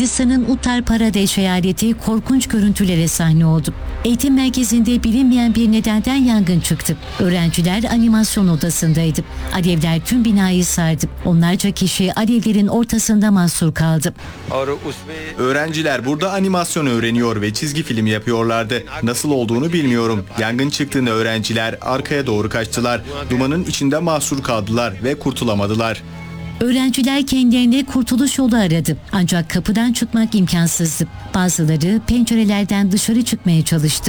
Hindistan'ın Uttar Pradesh eyaleti korkunç görüntülere sahne oldu. Eğitim merkezinde bilinmeyen bir nedenden yangın çıktı. Öğrenciler animasyon odasındaydı. Alevler tüm binayı sardı. Onlarca kişi alevlerin ortasında mahsur kaldı. Öğrenciler burada animasyon öğreniyor ve çizgi film yapıyorlardı. Nasıl olduğunu bilmiyorum. Yangın çıktığında öğrenciler arkaya doğru kaçtılar. Dumanın içinde mahsur kaldılar ve kurtulamadılar. Öğrenciler kendilerine kurtuluş yolu aradı. Ancak kapıdan çıkmak imkansızdı. Bazıları pencerelerden dışarı çıkmaya çalıştı.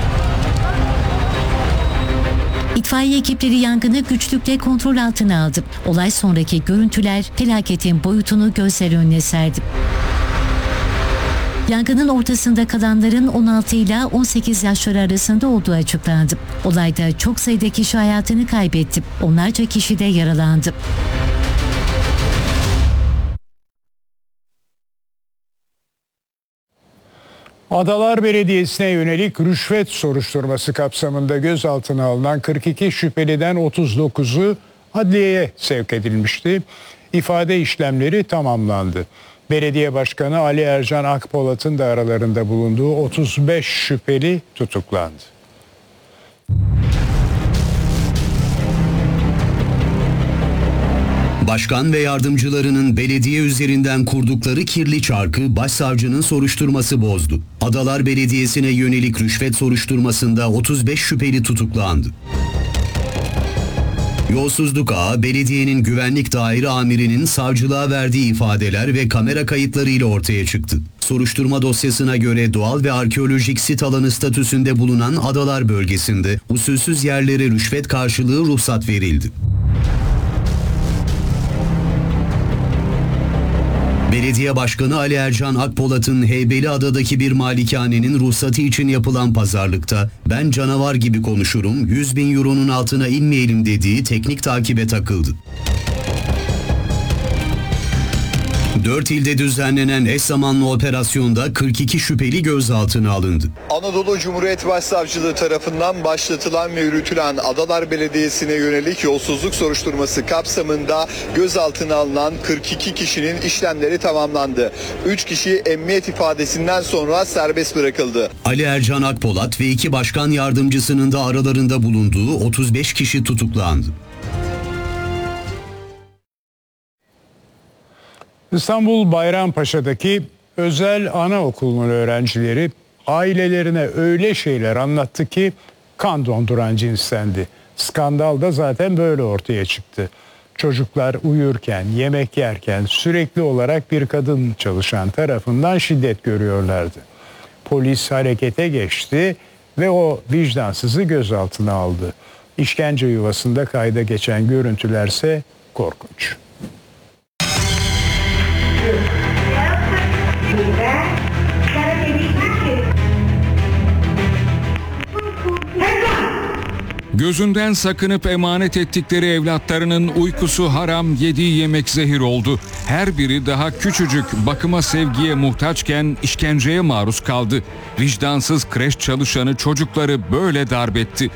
İtfaiye ekipleri yangını güçlükle kontrol altına aldı. Olay sonraki görüntüler felaketin boyutunu gözler önüne serdi. Yangının ortasında kalanların 16 ile 18 yaşları arasında olduğu açıklandı. Olayda çok sayıda kişi hayatını kaybetti. Onlarca kişi de yaralandı. Adalar Belediyesi'ne yönelik rüşvet soruşturması kapsamında gözaltına alınan 42 şüpheliden 39'u adliyeye sevk edilmişti. İfade işlemleri tamamlandı. Belediye Başkanı Ali Ercan Akpolat'ın da aralarında bulunduğu 35 şüpheli tutuklandı. Başkan ve yardımcılarının belediye üzerinden kurdukları kirli çarkı başsavcının soruşturması bozdu. Adalar Belediyesi'ne yönelik rüşvet soruşturmasında 35 şüpheli tutuklandı. Yolsuzluk ağı, belediyenin güvenlik daire amirinin savcılığa verdiği ifadeler ve kamera kayıtları ile ortaya çıktı. Soruşturma dosyasına göre doğal ve arkeolojik sit alanı statüsünde bulunan Adalar bölgesinde usulsüz yerlere rüşvet karşılığı ruhsat verildi. Belediye Başkanı Ali Ercan Akpolat'ın Heybeliada'daki bir malikanenin ruhsatı için yapılan pazarlıkta "ben canavar gibi konuşurum, 100.000 euronun altına inmeyelim" dediği teknik takibe takıldı. 4 ilde düzenlenen eş zamanlı operasyonda 42 şüpheli gözaltına alındı. Anadolu Cumhuriyet Başsavcılığı tarafından başlatılan ve yürütülen Adalar Belediyesi'ne yönelik yolsuzluk soruşturması kapsamında gözaltına alınan 42 kişinin işlemleri tamamlandı. 3 kişi emniyet ifadesinden sonra serbest bırakıldı. Ali Ercan Akpolat ve 2 başkan yardımcısının da aralarında bulunduğu 35 kişi tutuklandı. İstanbul Bayrampaşa'daki özel anaokulunun öğrencileri ailelerine öyle şeyler anlattı ki kan donduran cinstendi. Skandal da zaten böyle ortaya çıktı. Çocuklar uyurken, yemek yerken sürekli olarak bir kadın çalışan tarafından şiddet görüyorlardı. Polis harekete geçti ve o vicdansızı gözaltına aldı. İşkence yuvasında kayda geçen görüntülerse korkunç. Gözünden sakınıp emanet ettikleri evlatlarının uykusu haram, yediği yemek zehir oldu. Her biri daha küçücük, bakıma sevgiye muhtaçken işkenceye maruz kaldı. Vicdansız kreş çalışanı çocukları böyle darp etti.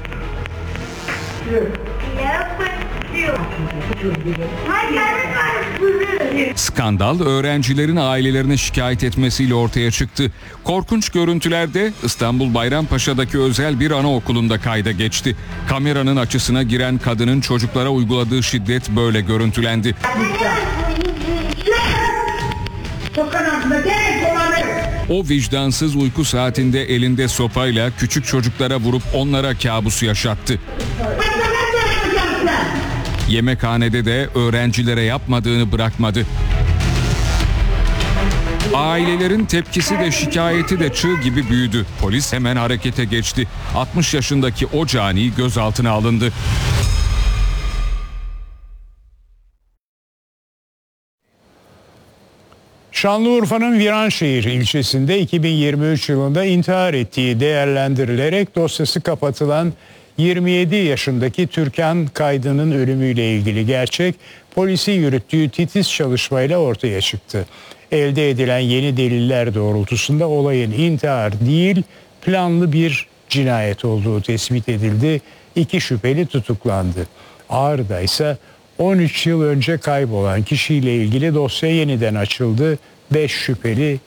Skandal öğrencilerin ailelerine şikayet etmesiyle ortaya çıktı. Korkunç görüntülerde İstanbul Bayrampaşa'daki özel bir anaokulunda kayda geçti. Kameranın açısına giren kadının çocuklara uyguladığı şiddet böyle görüntülendi. O vicdansız uyku saatinde elinde sopayla küçük çocuklara vurup onlara kabusu yaşattı. Yemekhanede de öğrencilere yapmadığını bırakmadı. Ailelerin tepkisi de şikayeti de çığ gibi büyüdü. Polis hemen harekete geçti. 60 yaşındaki o cani gözaltına alındı. Şanlıurfa'nın Viranşehir ilçesinde 2023 yılında intihar ettiği değerlendirilerek dosyası kapatılan 27 yaşındaki Türkan Kaydın'ın ölümüyle ilgili gerçek polisin yürüttüğü titiz çalışmayla ortaya çıktı. Elde edilen yeni deliller doğrultusunda olayın intihar değil planlı bir cinayet olduğu tespit edildi. 2 şüpheli tutuklandı. Ağrı'da ise 13 yıl önce kaybolan kişiyle ilgili dosya yeniden açıldı. 5 şüpheli